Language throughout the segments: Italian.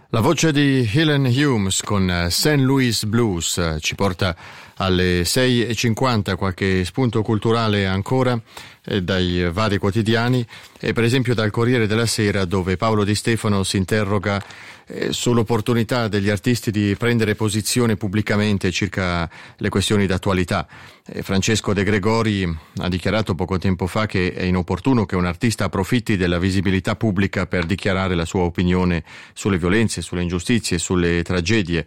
La voce di Helen Humes con St. Louis Blues ci porta alle 6:50, qualche spunto culturale ancora dai vari quotidiani e per esempio dal Corriere della Sera, dove Paolo Di Stefano si interroga sull'opportunità degli artisti di prendere posizione pubblicamente circa le questioni d'attualità. Francesco De Gregori ha dichiarato poco tempo fa che è inopportuno che un artista approfitti della visibilità pubblica per dichiarare la sua opinione sulle violenze, sulle ingiustizie, sulle tragedie.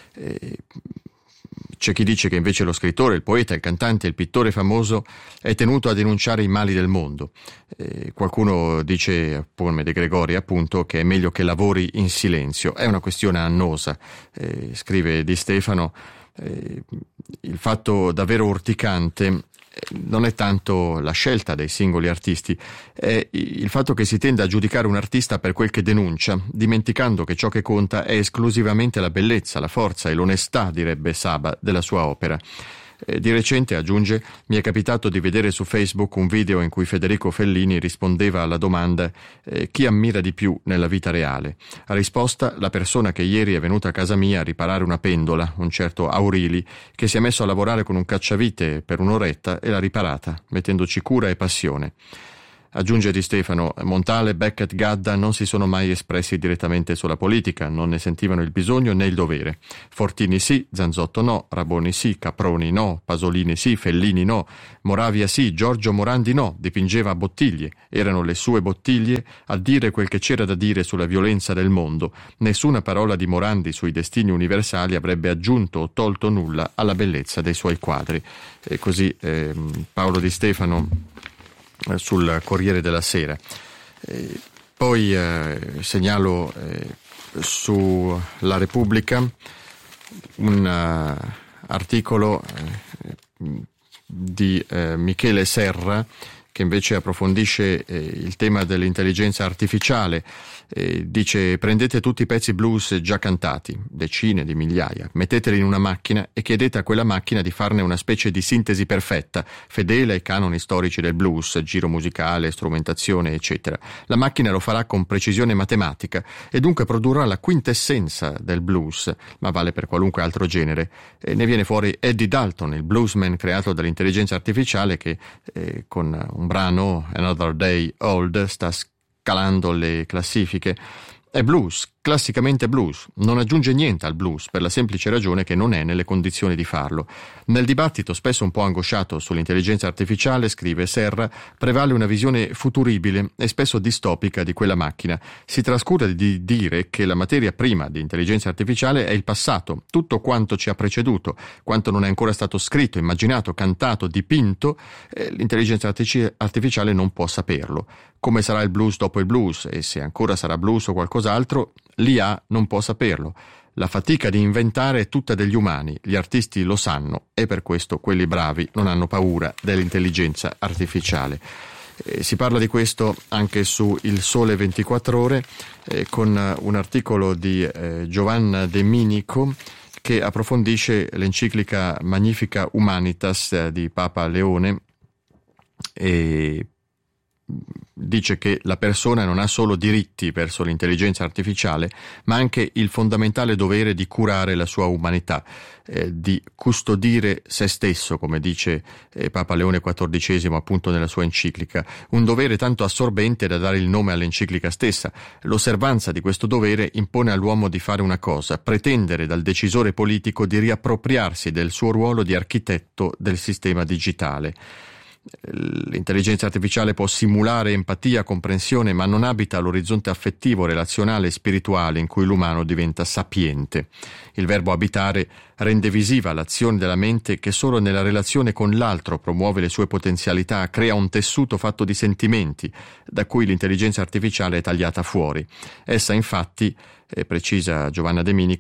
C'è chi dice che invece lo scrittore, il poeta, il cantante, il pittore famoso è tenuto a denunciare i mali del mondo. Qualcuno dice, come De Gregori appunto, che è meglio che lavori in silenzio. È una questione annosa, scrive Di Stefano. Il fatto davvero urticante non è tanto la scelta dei singoli artisti, è il fatto che si tenda a giudicare un artista per quel che denuncia, dimenticando che ciò che conta è esclusivamente la bellezza, la forza e l'onestà, direbbe Saba, della sua opera. Di recente, aggiunge, mi è capitato di vedere su Facebook un video in cui Federico Fellini rispondeva alla domanda chi ammira di più nella vita reale. A risposta, la persona che ieri è venuta a casa mia a riparare una pendola, un certo Aurili, che si è messo a lavorare con un cacciavite per un'oretta e l'ha riparata, mettendoci cura e passione. Aggiunge Di Stefano, Montale, Beckett, Gadda non si sono mai espressi direttamente sulla politica, non ne sentivano il bisogno né il dovere. Fortini sì, Zanzotto no, Raboni sì, Caproni no, Pasolini sì, Fellini no, Moravia sì, Giorgio Morandi no, dipingeva a bottiglie, erano le sue bottiglie a dire quel che c'era da dire sulla violenza del mondo. Nessuna parola di Morandi sui destini universali avrebbe aggiunto o tolto nulla alla bellezza dei suoi quadri. E così Paolo Di Stefano sul Corriere della Sera. Poi segnalo su La Repubblica un articolo di Michele Serra, che invece approfondisce il tema dell'intelligenza artificiale. Dice: prendete tutti i pezzi blues già cantati, decine di migliaia, metteteli in una macchina e chiedete a quella macchina di farne una specie di sintesi perfetta, fedele ai canoni storici del blues, giro musicale, strumentazione, eccetera. La macchina lo farà con precisione matematica e dunque produrrà la quintessenza del blues, ma vale per qualunque altro genere. E ne viene fuori Eddie Dalton, il bluesman creato dall'intelligenza artificiale, che con un brano, Another Day Old, sta calando le classifiche. È blues, classicamente blues, non aggiunge niente al blues per la semplice ragione che non è nelle condizioni di farlo. Nel dibattito spesso un po' angosciato sull'intelligenza artificiale, scrive Serra, prevale una visione futuribile e spesso distopica di quella macchina. Si trascura di dire che la materia prima di intelligenza artificiale è il passato, tutto quanto ci ha preceduto, quanto non è ancora stato scritto, immaginato, cantato, dipinto, l'intelligenza artificiale non può saperlo. Come sarà il blues dopo il blues, e se ancora sarà blues o qualcos'altro, l'IA non può saperlo. La fatica di inventare è tutta degli umani, gli artisti lo sanno e per questo quelli bravi non hanno paura dell'intelligenza artificiale. Si parla di questo anche su Il Sole 24 Ore con un articolo di Giovanna De Minico, che approfondisce l'enciclica Magnifica Humanitas di Papa Leone e dice che la persona non ha solo diritti verso l'intelligenza artificiale, ma anche il fondamentale dovere di curare la sua umanità, di custodire se stesso, come dice Papa Leone XIV appunto nella sua enciclica, un dovere tanto assorbente da dare il nome all'enciclica stessa. L'osservanza di questo dovere impone all'uomo di fare una cosa: pretendere dal decisore politico di riappropriarsi del suo ruolo di architetto del sistema digitale. L'intelligenza artificiale può simulare empatia, comprensione, ma non abita l'orizzonte affettivo, relazionale e spirituale in cui l'umano diventa sapiente. Il verbo abitare rende visiva l'azione della mente che solo nella relazione con l'altro promuove le sue potenzialità, crea un tessuto fatto di sentimenti, da cui l'intelligenza artificiale è tagliata fuori. Essa, infatti, precisa Giovanna De Minico,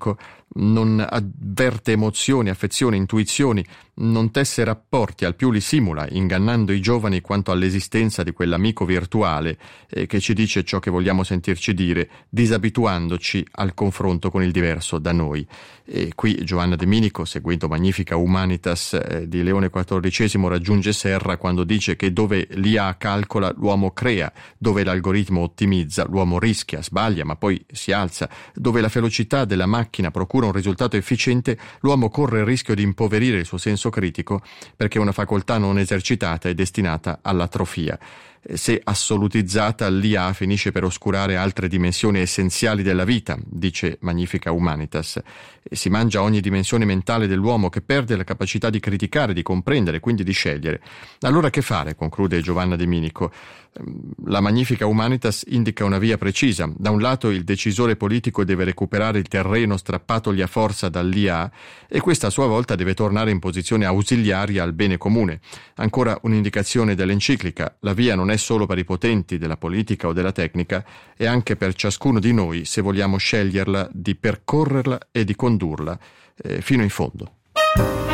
non avverte emozioni, affezioni, intuizioni, non tesse rapporti, al più li simula, ingannando i giovani quanto all'esistenza di quell'amico virtuale che ci dice ciò che vogliamo sentirci dire, disabituandoci al confronto con il diverso da noi. E qui Giovanna De Minico, seguendo Magnifica Humanitas di Leone XIV, raggiunge Serra quando dice che dove l'IA calcola l'uomo crea, dove l'algoritmo ottimizza l'uomo rischia, sbaglia ma poi si alza, dove la velocità della macchina procura un risultato efficiente l'uomo corre il rischio di impoverire il suo senso critico perché una facoltà non esercitata è destinata all'atrofia. Se assolutizzata, l'IA finisce per oscurare altre dimensioni essenziali della vita, dice Magnifica Humanitas. Si mangia ogni dimensione mentale dell'uomo che perde la capacità di criticare, di comprendere, quindi di scegliere. Allora che fare? Conclude Giovanna De Minico. La Magnifica Humanitas indica una via precisa. Da un lato il decisore politico deve recuperare il terreno strappatogli a forza dall'IA e questa a sua volta deve tornare in posizione ausiliaria al bene comune. Ancora un'indicazione dell'enciclica: la via non è solo per i potenti della politica o della tecnica, è anche per ciascuno di noi se vogliamo sceglierla, di percorrerla e di condurla fino in fondo.